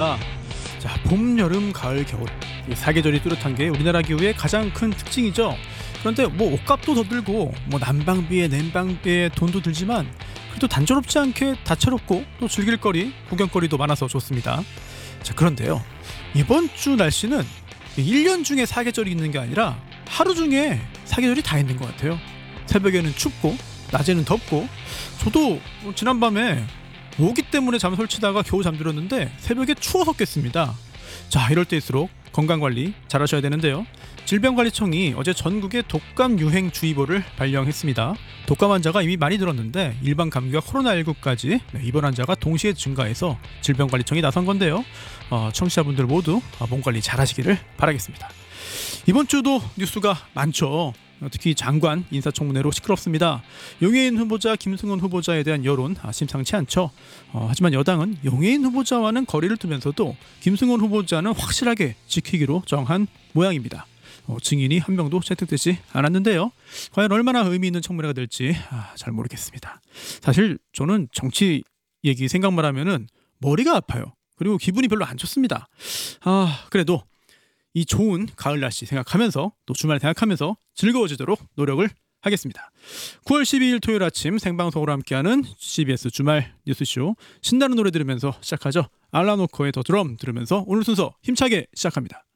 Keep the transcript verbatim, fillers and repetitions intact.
시작합니다. 자, 봄, 여름, 가을, 겨울 이 사계절이 뚜렷한 게 우리나라 기후의 가장 큰 특징이죠. 그런데 뭐 옷값도 더 들고 뭐 난방비에 냉방비에 돈도 들지만 그래도 단조롭지 않게 다채롭고 또 즐길 거리, 구경거리도 많아서 좋습니다. 자, 그런데요, 이번 주 날씨는 일 년 중에 사계절이 있는 게 아니라 하루 중에 사계절이 다 있는 것 같아요. 새벽에는 춥고 낮에는 덥고, 저도 지난밤에 모기 때문에 잠 설치다가 겨우 잠들었는데 새벽에 추워서 깼습니다. 자, 이럴 때일수록 건강관리 잘 하셔야 되는데요. 질병관리청이 어제 전국에 독감 유행주의보를 발령했습니다. 독감 환자가 이미 많이 늘었는데 일반 감기와 코로나십구까지 입원 환자가 동시에 증가해서 질병관리청이 나선 건데요. 어, 청취자분들 모두 몸관리 잘 하시기를 바라겠습니다. 이번 주도 뉴스가 많죠. 특히 장관 인사청문회로 시끄럽습니다. 용해인 후보자, 김승원 후보자에 대한 여론 아, 심상치 않죠. 어, 하지만 여당은 용해인 후보자와는 거리를 두면서도 김승원 후보자는 확실하게 지키기로 정한 모양입니다. 어, 증인이 한 명도 채택되지 않았는데요. 과연 얼마나 의미 있는 청문회가 될지 아, 잘 모르겠습니다. 사실 저는 정치 얘기 생각만 하면은 머리가 아파요. 그리고 기분이 별로 안 좋습니다. 아, 그래도 이 좋은 가을 날씨 생각하면서 또 주말 생각하면서 즐거워지도록 노력을 하겠습니다. 구월 십이일 토요일 아침 생방송으로 함께하는 씨비에스 주말 뉴스쇼, 신나는 노래 들으면서 시작하죠. 알라노코의 더 드럼 들으면서 오늘 순서 힘차게 시작합니다.